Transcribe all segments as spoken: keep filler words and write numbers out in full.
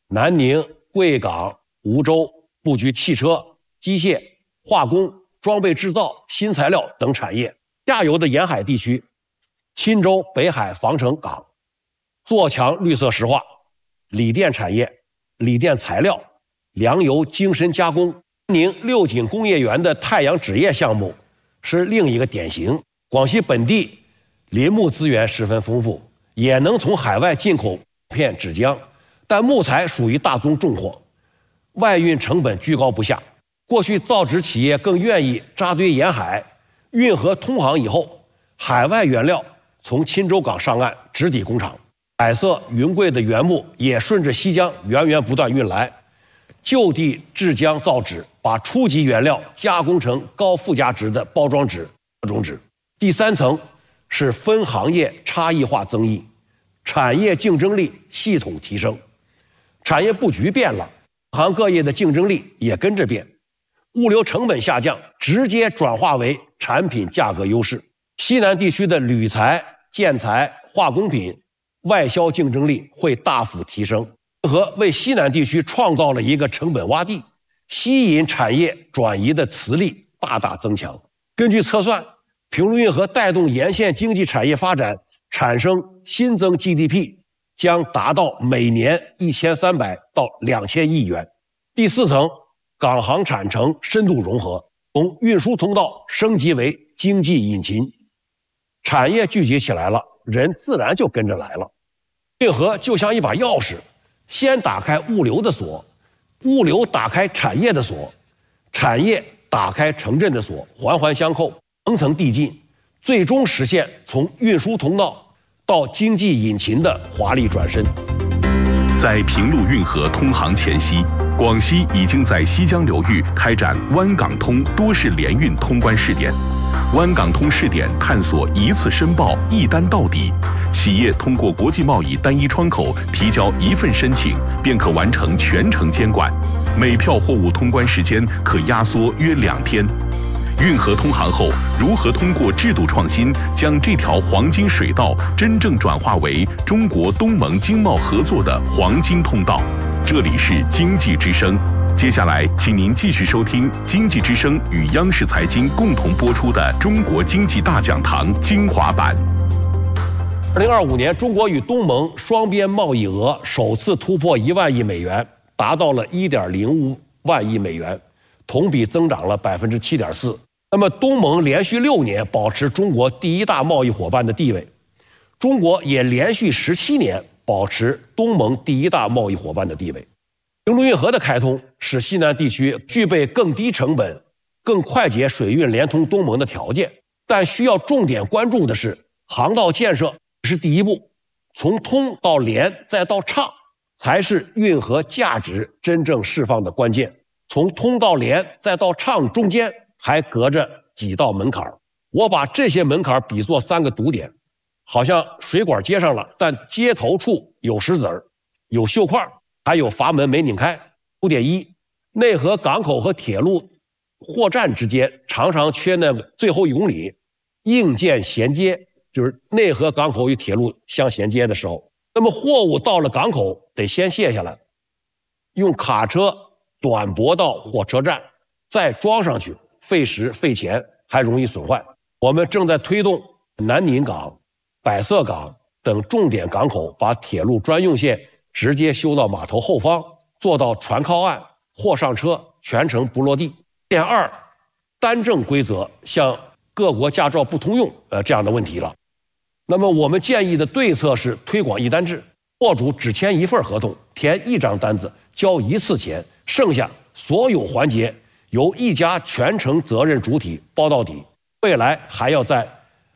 南宁、贵港、梧州布局汽车、机械、化工、装备制造、新材料等产业。下游的沿海地区，钦州北海防城港做强绿色石化、锂电产业、锂电材料、粮油精深加工。南宁六井工业园的太阳纸业项目是另一个典型。广西本地林木资源十分丰富，也能从海外进口片纸浆，但木材属于大宗重货，外运成本居高不下。过去造纸企业更愿意扎堆沿海，运河通航以后，海外原料从钦州港上岸直抵工厂，百色云贵的原木也顺着西江源源不断运来，就地制浆造纸，把初级原料加工成高附加值的包装纸、各种纸。第三层是分行业差异化增益，产业竞争力系统提升。产业布局变了，各行各业的竞争力也跟着变，物流成本下降，直接转化为产品价格优势。西南地区的铝材、建材、化工品外销竞争力会大幅提升，和为西南地区创造了一个成本洼地，吸引产业转移的磁力大大增强。根据测算，平卢运河带动沿线经济产业发展，产生新增 G D P 将达到每年一千三百到两千亿元。第四层，港航产城深度融合，从运输通道升级为经济引擎，产业聚集起来了，人自然就跟着来了。运河就像一把钥匙，先打开物流的锁，物流打开产业的锁，产业打开城镇的锁，环环相扣，层层递进，最终实现从运输通道到经济引擎的华丽转身。 在平陆运河通航前夕，广西已经在西江流域开展湾港通多式联运通关试点。湾港通试点探索一次申报一单到底，企业通过国际贸易单一窗口提交一份申请，便可完成全程监管，每票货物通关时间可压缩约两天。运河通航后，如何通过制度创新，将这条黄金水道真正转化为中国东盟经贸合作的黄金通道？这里是经济之声，接下来请您继续收听经济之声与央视财经共同播出的《中国经济大讲堂》精华版。 二零二五年，中国与东盟双边贸易额首次突破一万亿美元，达到了一点零五万亿美元，同比增长了百分之七点四。那么，东盟连续六年保持中国第一大贸易伙伴的地位，中国也连续十七年保持东盟第一大贸易伙伴的地位。平卢运河的开通使西南地区具备更低成本、更快捷水运连通东盟的条件，但需要重点关注的是，航道建设是第一步，从通到连再到畅，才是运河价值真正释放的关键。从通到连再到畅中间还隔着几道门槛，我把这些门槛比作三个堵点，好像水管接上了，但接头处有石子儿、有锈块，还有阀门没拧开。堵点一，内河港口和铁路货站之间常常缺那最后一公里，硬件衔接，就是内河港口与铁路相衔接的时候，那么货物到了港口得先卸下来，用卡车短驳到火车站，再装上去，费时费钱，还容易损坏。我们正在推动南宁港、百色港等重点港口把铁路专用线直接修到码头后方，做到船靠岸、货上车，全程不落地。点二，单证规则像各国驾照不通用呃这样的问题了。那么我们建议的对策是推广一单制，货主只签一份合同，填一张单子，交一次钱，剩下所有环节由一家全程责任主体包到底。未来还要在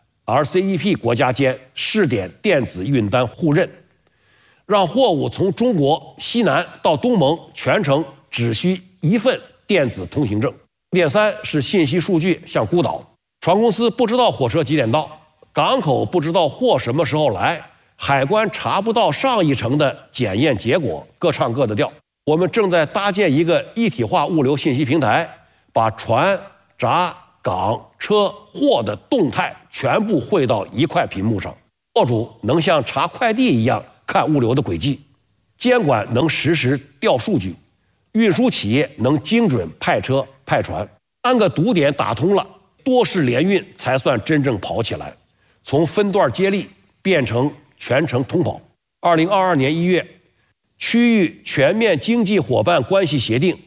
R C E P 国家间试点电子运单互认，让货物从中国西南到东盟全程只需一份电子通行证。点三是信息数据像孤岛，船公司不知道火车几点到，港口不知道货什么时候来，海关查不到上一程的检验结果，各唱各的调。我们正在搭建一个一体化物流信息平台，把船、闸、港、车、货的动态全部汇到一块屏幕上，货主能像查快递一样看物流的轨迹， 监管能实时调数据，运输企业能精准派车派船。三个堵点打通了，多式联运才算真正跑起来，从分段接力变成全程通跑。二零二二年一月，区域全面经济伙伴关系协定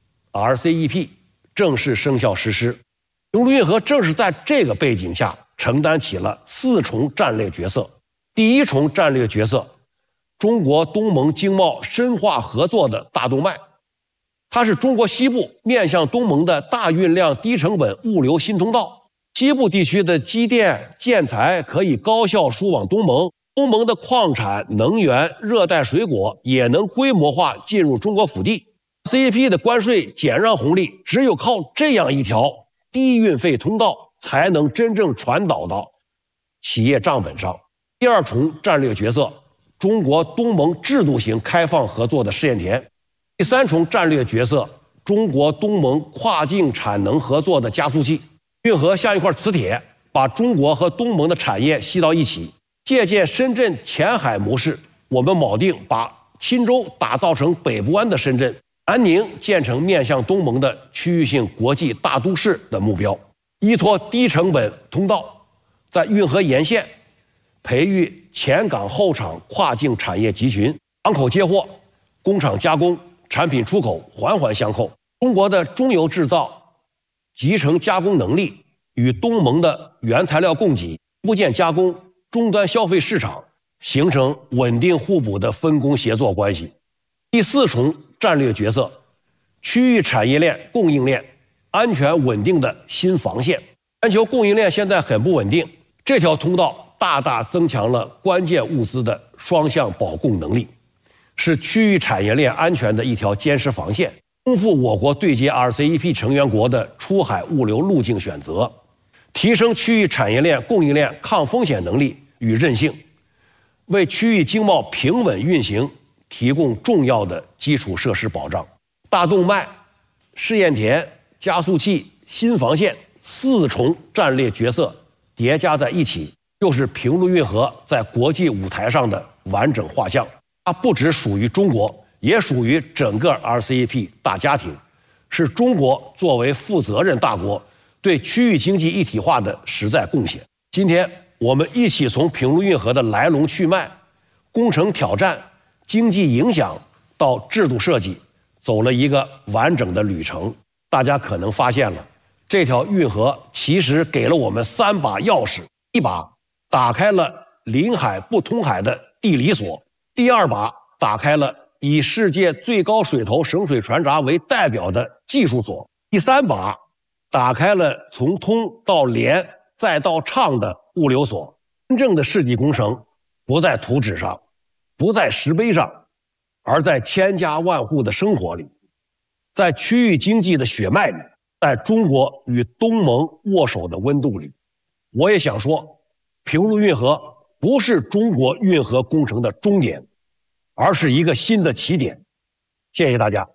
R C E P 正式生效实施。平陆运河正是在这个背景下承担起了四重战略角色。第一重战略角色，中国东盟经贸深化合作的大动脉，它是中国西部面向东盟的大运量低成本物流新通道。西部地区的机电建材可以高效输往东盟，东盟的矿产、能源、热带水果也能规模化进入中国腹地。C E P 的关税减让红利，只有靠这样一条低运费通道，才能真正传导到企业账本上。第二重战略角色，中国东盟制度型开放合作的试验田。第三重战略角色，中国东盟跨境产能合作的加速器。运河像一块磁铁，把中国和东盟的产业吸到一起。借鉴深圳前海模式，我们铆定把钦州打造成北部湾的深圳，南宁建成面向东盟的区域性国际大都市的目标。依托低成本通道，在运河沿线培育前港后厂跨境产业集群，港口接货、工厂加工、产品出口环环相扣。中国的中游制造、集成加工能力与东盟的原材料供给、部件加工、终端消费市场形成稳定互补的分工协作关系。第四重战略角色，区域产业链供应链安全稳定的新防线。全球供应链现在很不稳定，这条通道大大增强了关键物资的双向保供能力，是区域产业链安全的一条坚实防线，丰富我国对接 R C E P 成员国的出海物流路径选择，提升区域产业链供应链抗风险能力与韧性，为区域经贸平稳运行提供重要的基础设施保障。大动脉、试验田、加速器、新防线四重战略角色叠加在一起，就是平陆运河在国际舞台上的完整画像。它不只属于中国，也属于整个 R C E P 大家庭，是中国作为负责任大国对区域经济一体化的实在贡献。今天我们一起从平陆运河的来龙去脉、工程挑战、经济影响到制度设计，走了一个完整的旅程。大家可能发现了，这条运河其实给了我们三把钥匙：一把打开了临海不通海的地理锁，第二把打开了以世界最高水头省水船闸为代表的技术锁，第三把打开了从通到连再到畅的物流锁。真正的世纪工程不在图纸上，不在石碑上，而在千家万户的生活里，在区域经济的血脉里，在中国与东盟握手的温度里。我也想说，平陆运河不是中国运河工程的终点，而是一个新的起点。谢谢大家。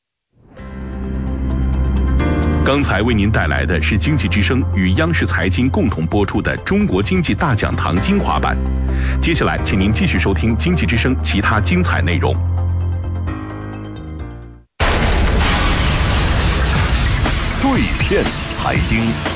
刚才为您带来的是经济之声与央视财经共同播出的中国经济大讲堂精华版。接下来请您继续收听经济之声其他精彩内容。 碎片财经。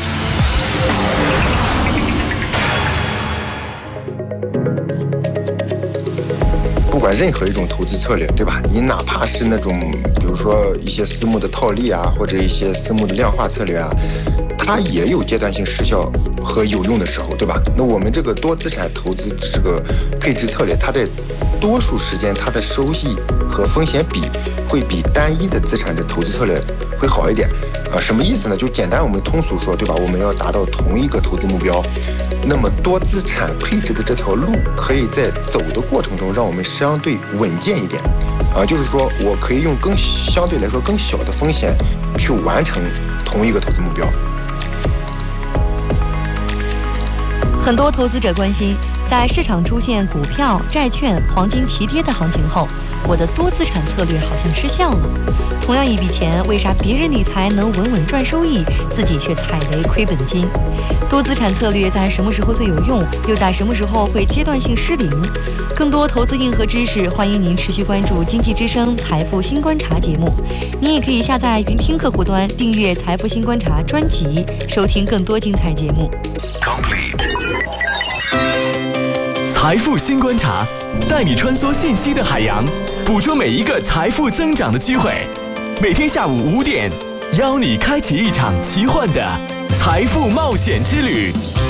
不管任何一种投资策略，对吧？你哪怕是那种，比如说一些私募的套利啊，或者一些私募的量化策略啊，它也有阶段性失效和有用的时候，对吧？那我们这个多资产投资这个配置策略，它在多数时间它的收益和风险比会比单一的资产的投资策略会好一点啊。什么意思呢？就简单我们通俗说，对吧？我们要达到同一个投资目标，那么多资产配置的这条路可以在走的过程中让我们相对稳健一点啊，就是说我可以用更相对来说更小的风险去完成同一个投资目标。 很多投资者关心在市场出现股票、债券、黄金齐跌的行情后，我的多资产策略好像失效了。同样一笔钱，为啥别人理财能稳稳赚收益，自己却踩雷亏本金？多资产策略在什么时候最有用，又在什么时候会阶段性失灵？更多投资硬核知识，欢迎您持续关注经济之声财富新观察节目。您也可以下载云听客户端，订阅财富新观察专辑，收听更多精彩节目。 财富新观察，带你穿梭信息的海洋，捕捉每一个财富增长的机会。每天下午五点，邀你开启一场奇幻的财富冒险之旅。